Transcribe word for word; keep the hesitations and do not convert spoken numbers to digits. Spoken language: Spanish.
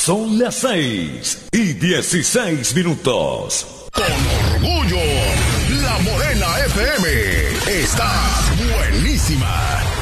Son las seis y dieciséis minutos. Con orgullo, La Morena F M está buenísima.